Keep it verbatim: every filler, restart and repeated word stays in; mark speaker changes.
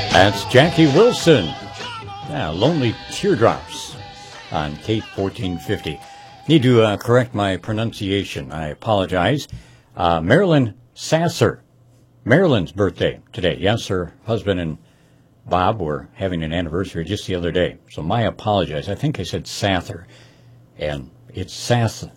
Speaker 1: That's Jackie Wilson. Yeah, Lonely Teardrops on Kate fourteen fifty. Need to uh, correct my pronunciation. I apologize. Uh, Marilyn Sasser. Marilyn's birthday today. Yes, her husband and Bob were having an anniversary just the other day. So my apologies. I think I said Sather. And it's Sass